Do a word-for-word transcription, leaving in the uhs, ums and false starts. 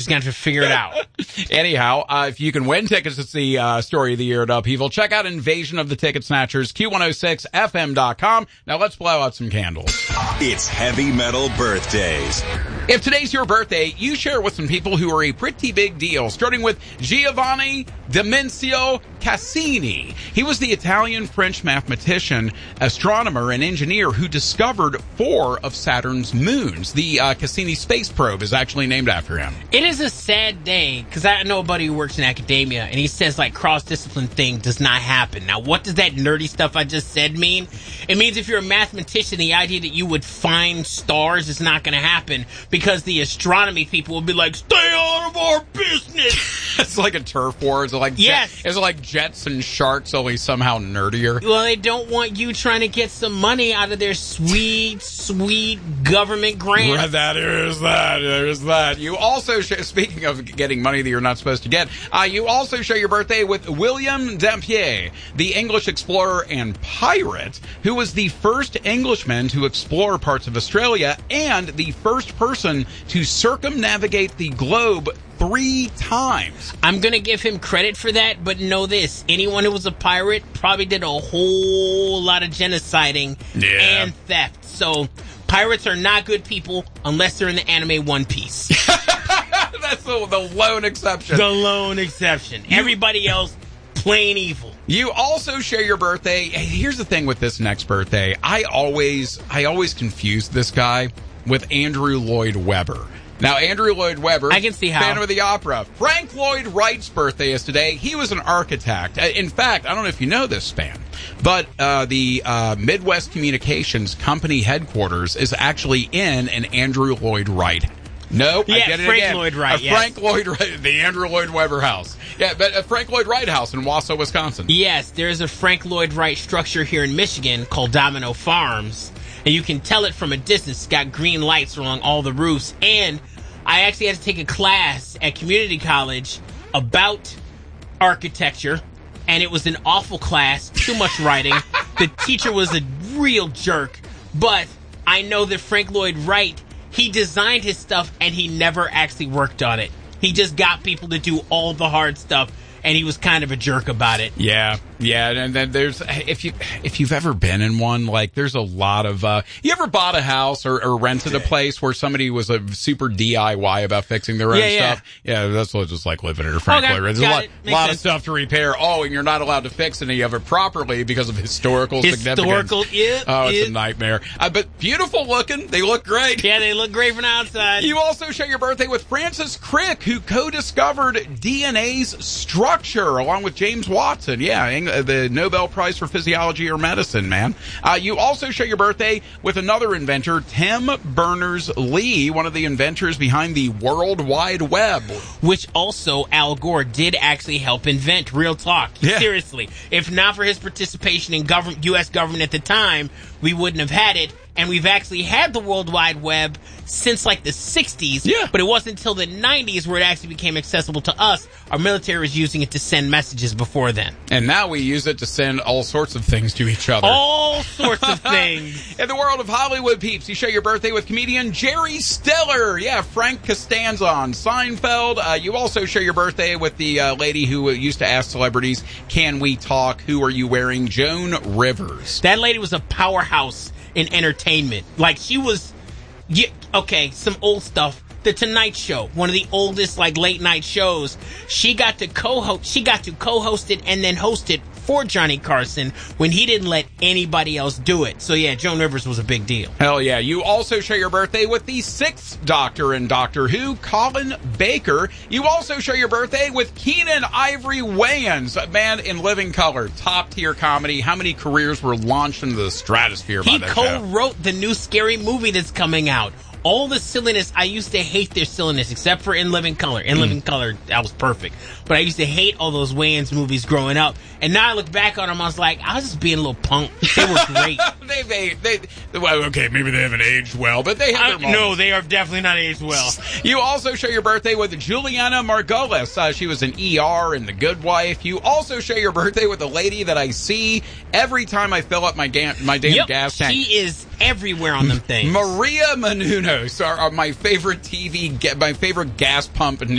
going to have to figure it out. Anyhow, uh, if you can win tickets to see uh, Story of the Year at Upheaval, check out Invasion of the Ticket Snatchers, Q one oh six F M dot com. Now let's blow out some candles. It's Heavy Metal Birthdays. If today's your birthday, you share with some people who are a pretty big deal, starting with Giovanni Dimensio Cassini. He was the Italian-French mathematician, astronomer, and engineer who discovered four of Saturn's moons. The uh, Cassini space probe is actually named after him. It is a sad day, because I know a buddy who works in academia, and he says, like, cross-discipline thing does not happen. Now, what does that nerdy stuff I just said mean? It means if you're a mathematician, the idea that you would find stars is not going to happen, because the astronomy people will be like, stay out of our business! It's like a turf war. It's like, yes. jet, it's like Jets and Sharks, only somehow nerdier. Well, they don't want you trying to get some money out of their sweet, sweet government grant. Right, that is that. There's that. You also, sh- speaking of getting money that you're not supposed to get, uh, you also share your birthday with William Dampier, the English explorer and pirate, who was the first Englishman to explore parts of Australia and the first person to circumnavigate the globe three times. I'm going to give him credit for that, but know this. Anyone who was a pirate probably did a whole lot of genociding yeah. and theft. So, pirates are not good people unless they're in the anime One Piece. That's the, the lone exception. The lone exception. You, Everybody else, plain evil. You also share your birthday. Here's the thing with this next birthday. I always, I always confuse this guy with Andrew Lloyd Webber. Now, Andrew Lloyd Webber, I can see how. Phantom of the Opera. Frank Lloyd Wright's birthday is today. He was an architect. In fact, I don't know if you know this, Span, but uh, the uh, Midwest Communications Company headquarters is actually in an Andrew Lloyd Wright. Nope, yeah, I get it Frank again. Lloyd Wright, a yes. Frank Lloyd Wright, the Andrew Lloyd Webber house. Yeah, but a Frank Lloyd Wright house in Wausau, Wisconsin. Yes, there's a Frank Lloyd Wright structure here in Michigan called Domino Farms, and you can tell it from a distance. It's got green lights along all the roofs, and I actually had to take a class at community college about architecture, and it was an awful class, too much writing. The teacher was a real jerk, but I know that Frank Lloyd Wright, he designed his stuff, and he never actually worked on it. He just got people to do all the hard stuff, and he was kind of a jerk about it. Yeah, yeah, and then there's if you if you've ever been in one, like there's a lot of uh you ever bought a house or, or rented a place where somebody was a super D I Y about fixing their own yeah, yeah. stuff? Yeah, that's what just like living in a Frank Okay, Lloyd. There's a got lot, it. Makes lot of sense. stuff to repair. Oh, and you're not allowed to fix any of it properly because of historical, Historical, significance. yeah, Oh, it's yeah. a nightmare. Uh, but beautiful looking. They look great. Yeah, they look great from the outside. You also share your birthday with Francis Crick, who co-discovered D N A's structure along with James Watson. Yeah, the Nobel Prize for Physiology or Medicine, man. Uh, you also share your birthday with another inventor, Tim Berners-Lee, one of the inventors behind the World Wide Web. Which also Al Gore did actually help invent. Real talk. Yeah. Seriously. If not for his participation in government, U S government at the time, we wouldn't have had it. And we've actually had the World Wide Web since like the sixties. Yeah. But it wasn't until the nineties where it actually became accessible to us. Our military was using it to send messages before then. And now we use it to send all sorts of things to each other. All sorts of things. In the world of Hollywood peeps, you share your birthday with comedian Jerry Stiller. Yeah, Frank Costanza on Seinfeld. Uh, you also share your birthday with the uh, lady who used to ask celebrities, can we talk? Who are you wearing? Joan Rivers. That lady was a powerhouse in entertainment. Like, she was... Yeah, okay, some old stuff. The Tonight Show, one of the oldest, like, late-night shows. She got to co-host... She got to co-host it and then host it for Johnny Carson when he didn't let anybody else do it. So, yeah, Joan Rivers was a big deal. Hell yeah. You also share your birthday with the sixth Doctor in Doctor Who, Colin Baker. You also share your birthday with Keenen Ivory Wayans, man in living color, top-tier comedy. How many careers were launched into the stratosphere by He that show? co-wrote the new Scary Movie that's coming out. All the silliness, I used to hate their silliness, except for In Living Color. In Living Color, that was perfect. But I used to hate all those Wayans movies growing up. And now I look back on them, I was like, I was just being a little punk. They were great. they, they, they, well, okay, maybe they haven't aged well, but they have I, their moments. No, they are definitely not aged well. You also share your birthday with Juliana Margolis. Uh, she was an E R in The Good Wife. You also share your birthday with a lady that I see every time I fill up my, ga- my damn yep, gas tank. She is everywhere on them things. Maria Menounos are, are my favorite T V, ga- my favorite gas pump